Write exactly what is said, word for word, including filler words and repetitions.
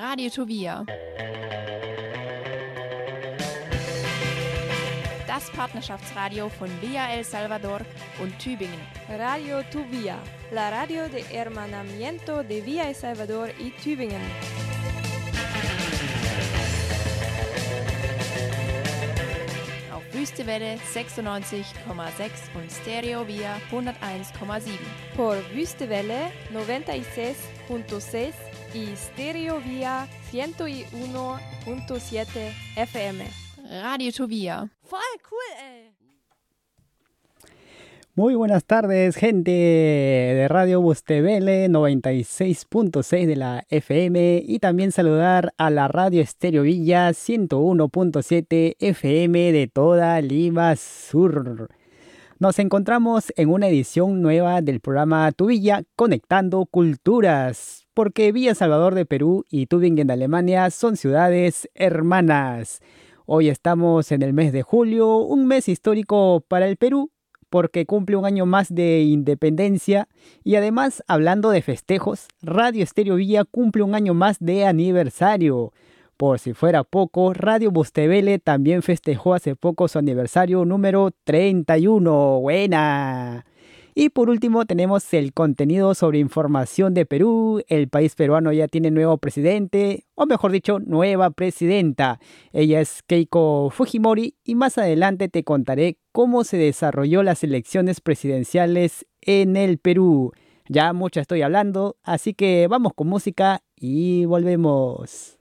Radio Tuvia. Das Partnerschaftsradio von Villa El Salvador und Tübingen. Radio Tuvia, la radio de hermanamiento de Villa El Salvador y Tübingen. Auf Wüstewelle sechsundneunzig Komma sechs und Stereo Via hunderteins Komma sieben. Por Wüstewelle noventa y seis punto seis y Stereo Via ciento uno punto siete F M. Radio Tuvia. Voll cool, ey. Muy buenas tardes, gente de Radio Wüstewelle noventa y seis punto seis de la F M, y también saludar a la Radio Stereo Villa ciento uno punto siete F M de toda Lima Sur. Nos encontramos en una edición nueva del programa Tu Villa Conectando Culturas, porque Villa Salvador de Perú y Tübingen de Alemania son ciudades hermanas. Hoy estamos en el mes de julio, un mes histórico para el Perú, porque cumple un año más de independencia, y además, hablando de festejos, Radio Stereo Villa cumple un año más de aniversario. Por si fuera poco, Radio Wüstewelle también festejó hace poco su aniversario número treinta y uno. ¡Buena! Y por último tenemos el contenido sobre información de Perú. El país peruano ya tiene nuevo presidente, o mejor dicho, nueva presidenta. Ella es Keiko Fujimori, y más adelante te contaré cómo se desarrolló las elecciones presidenciales en el Perú. Ya mucho estoy hablando, así que vamos con música y volvemos.